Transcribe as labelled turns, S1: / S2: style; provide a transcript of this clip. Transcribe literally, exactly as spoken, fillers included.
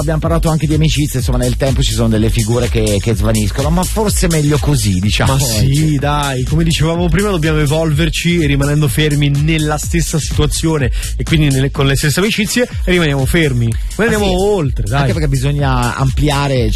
S1: abbiamo parlato anche di amicizie, insomma nel tempo ci sono delle figure che, che svaniscono, ma forse meglio così, diciamo.
S2: Ma sì, dai, come dicevamo prima dobbiamo evolverci rimanendo fermi nella stessa situazione e quindi nelle, con le stesse amicizie rimaniamo fermi, poi andiamo
S1: sì,
S2: oltre, dai.
S1: Anche perché bisogna ampliare